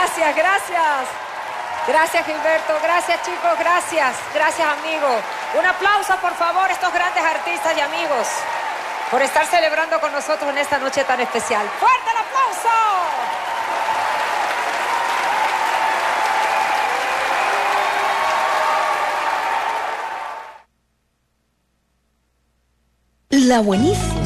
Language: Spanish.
Gracias, gracias. Gracias, Gilberto. Gracias, chicos. Gracias. Gracias, amigos. Un aplauso, por favor, a estos grandes artistas y amigos por estar celebrando con nosotros en esta noche tan especial. ¡Fuerte el aplauso! La buenísima.